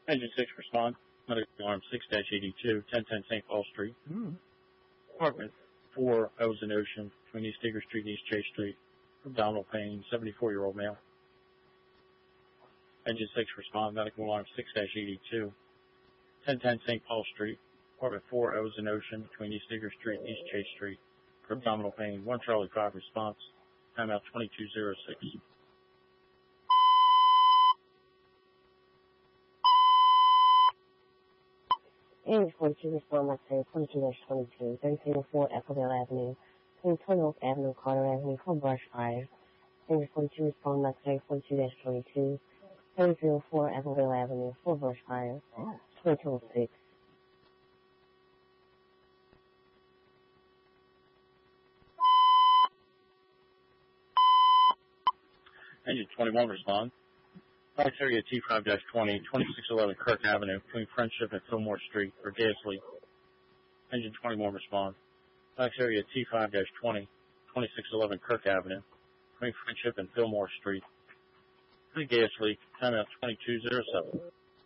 Engine 6 respond. Medical alarm 6-82, 1010 St. Paul Street. Apartment 4, Ozone Ocean, between East Digger Street and East Chase Street. Abdominal pain, 74-year-old male. Engine 6 respond. Medical alarm 6-82, 1010 St. Paul Street. Apartment 4, Ozone Ocean, between East Digger Street and East Chase Street. For abdominal pain, 1 Charlie 5 response. Timeout 2206. Area 42 respond Lexington 22-22, 3304 Eccleville Avenue, between Twin Oak Avenue, Carter Avenue, for brush fire. Area 42 respond Lexington 42-22, 3304 Eccleville Avenue, for brush fire. 2206. Engine 21 respond. Box area T5-20, 2611 Kirk Avenue, between Friendship and Fillmore Street, for gas leak. Engine 21 respond. Box area T5-20, 2611 Kirk Avenue, between Friendship and Fillmore Street, for gas leak. Timeout 2207.